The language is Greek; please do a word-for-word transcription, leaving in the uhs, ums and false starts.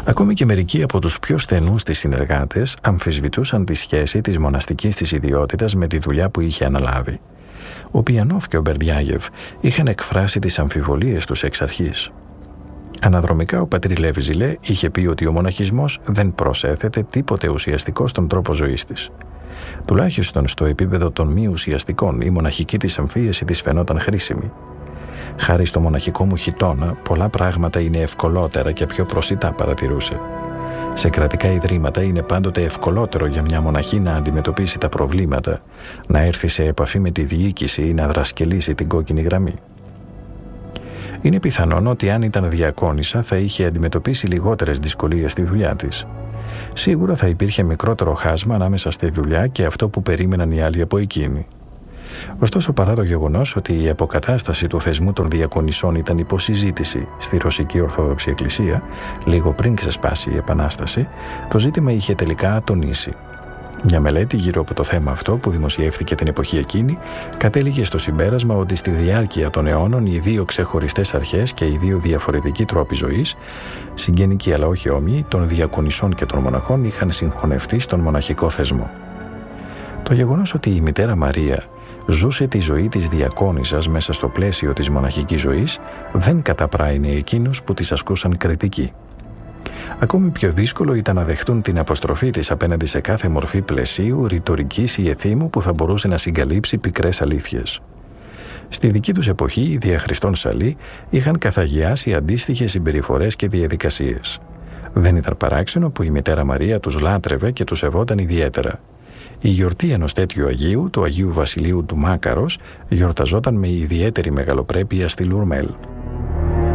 Ακόμη και μερικοί από τους πιο στενούς της συνεργάτες αμφισβητούσαν τη σχέση της μοναστικής της ιδιότητας με τη δουλειά που είχε αναλάβει. Ο Πιανόφ και ο Μπερντιάγεφ είχαν εκφράσει τις αμφιβολίες τους εξ αρχής. Αναδρομικά ο πατρί Λέβι Ζιλέ είχε πει ότι ο μοναχισμός δεν προσέθεται τίποτε ουσιαστικό στον τρόπο ζωής της. Τουλάχιστον στο επίπεδο των μη ουσιαστικών, η μοναχική της αμφίεση της φαινόταν χρήσιμη. Χάρη στο μοναχικό μου χιτώνα, πολλά πράγματα είναι ευκολότερα και πιο προσιτά, παρατηρούσε. Σε κρατικά ιδρύματα είναι πάντοτε ευκολότερο για μια μοναχή να αντιμετωπίσει τα προβλήματα, να έρθει σε επαφή με τη διοίκηση ή να δρασκελίσει την κόκκινη γραμμή. Είναι πιθανόν ότι αν ήταν διακόνισσα θα είχε αντιμετωπίσει λιγότερες δυσκολίες στη δουλειά της. Σίγουρα θα υπήρχε μικρότερο χάσμα ανάμεσα στη δουλειά και αυτό που περίμεναν οι άλλοι από εκείνη. Ωστόσο, παρά το γεγονός ότι η αποκατάσταση του θεσμού των διακονισσών ήταν υποσυζήτηση στη Ρωσική Ορθόδοξη Εκκλησία, λίγο πριν ξεσπάσει η Επανάσταση, το ζήτημα είχε τελικά ατονίσει. Μια μελέτη γύρω από το θέμα αυτό που δημοσιεύθηκε την εποχή εκείνη κατέληγε στο συμπέρασμα ότι στη διάρκεια των αιώνων οι δύο ξεχωριστές αρχές και οι δύο διαφορετικοί τρόποι ζωής, συγγενικοί αλλά όχι όμοιοι, των διακονισσών και των μοναχών είχαν συγχωνευτεί στον μοναχικό θεσμό. Το γεγονός ότι η μητέρα Μαρία ζούσε τη ζωή της διακόνισσας μέσα στο πλαίσιο της μοναχικής ζωής δεν καταπράινε εκείνους που της ασκούσαν κριτική. Ακόμη πιο δύσκολο ήταν να δεχτούν την αποστροφή της απέναντι σε κάθε μορφή πλαισίου, ρητορικής ή εθήμου που θα μπορούσε να συγκαλύψει πικρές αλήθειες. Στη δική τους εποχή, οι διαχριστών Σαλί είχαν καθαγιάσει αντίστοιχες συμπεριφορές και διαδικασίες. Δεν ήταν παράξενο που η μητέρα Μαρία τους λάτρευε και τους σεβόταν ιδιαίτερα. Η γιορτή ενός τέτοιου Αγίου, του Αγίου Βασιλείου του Μάκαρος, γιορταζόταν με ιδιαίτερη μεγαλοπρέπεια στη Λουρμέλ.